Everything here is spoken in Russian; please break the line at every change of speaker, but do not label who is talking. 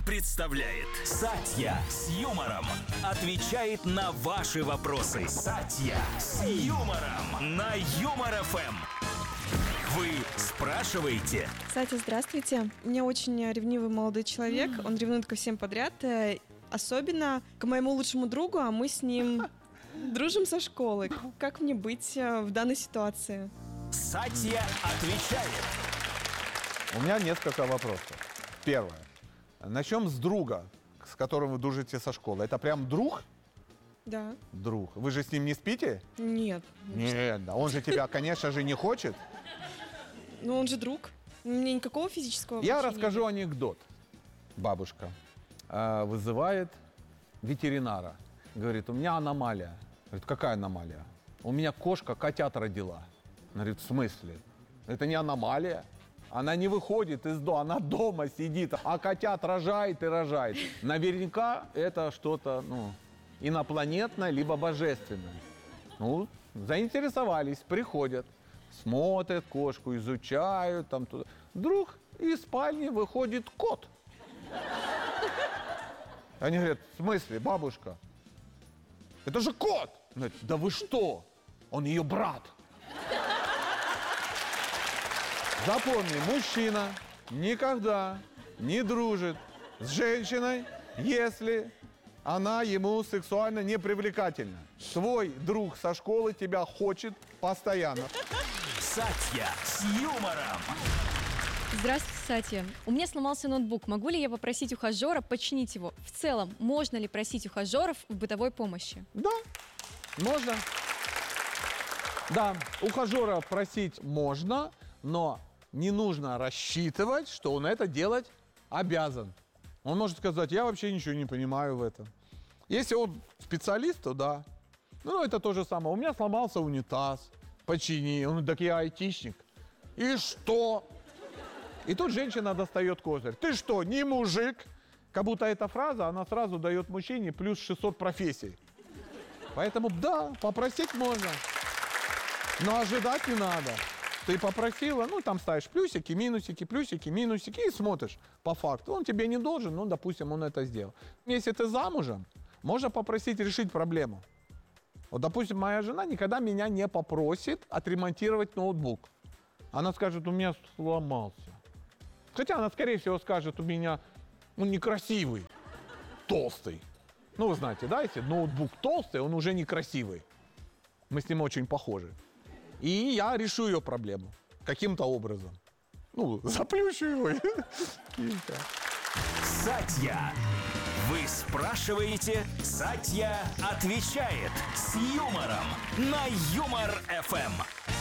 представляет Сатья с юмором. Отвечает на ваши вопросы. Сатья с юмором на Юмор ФМ. Вы спрашиваете?
Сатя, здравствуйте. У меня очень ревнивый молодой человек. Он ревнует ко всем подряд. Особенно к моему лучшему другу, а мы с ним дружим со школы. Как мне быть в данной ситуации?
Сатья отвечает.
У меня несколько вопросов. Первое. Начнем с друга, с которым вы дружите со школы. Это прям друг?
Да.
Друг. Вы же с ним не спите?
Нет.
Нет, да. Он же тебя, конечно же, не хочет.
Но он же друг. У меня никакого физического
Я
общения
расскажу анекдот. Бабушка вызывает ветеринара. Говорит, у меня аномалия. Говорит, какая аномалия? У меня кошка котят родила. Она говорит, в смысле? Это не аномалия. Она не выходит из дома, она дома сидит, а котят рожает и рожает. Наверняка это что-то, инопланетное, либо божественное. Заинтересовались, приходят, смотрят кошку, изучают. Туда. Вдруг из спальни выходит кот. Они говорят, в смысле, бабушка? Это же кот! Она говорит, да вы что? Он ее брат. Запомни, мужчина никогда не дружит с женщиной, если она ему сексуально не привлекательна. Твой друг со школы тебя хочет постоянно.
Сатья с юмором.
Здравствуйте, Сатья. У меня сломался ноутбук. Могу ли я попросить ухажера починить его? В целом, можно ли просить ухажеров в бытовой помощи?
Да, можно. Да, ухажера просить можно, но не нужно рассчитывать, что он это делать обязан. Он может сказать, я вообще ничего не понимаю в этом. Если он специалист, то да. Это то же самое. У меня сломался унитаз, почини. Он, так я айтишник. И что? И тут женщина достает козырь. Ты что, не мужик? Как будто эта фраза, она сразу дает мужчине плюс 600 профессий. Поэтому да, попросить можно. Но ожидать не надо. Ты попросила, там ставишь плюсики, минусики и смотришь по факту. Он тебе не должен, допустим, он это сделал. Если ты замужем, можно попросить решить проблему. Вот, допустим, моя жена никогда меня не попросит отремонтировать ноутбук. Она скажет, у меня сломался. Хотя она, скорее всего, скажет, у меня, некрасивый, толстый. Вы знаете, да, если ноутбук толстый, он уже некрасивый. Мы с ним очень похожи. И я решу ее проблему. Каким-то образом. Заплющу его.
Сатья. Вы спрашиваете, Сатья отвечает с юмором на Юмор ФМ.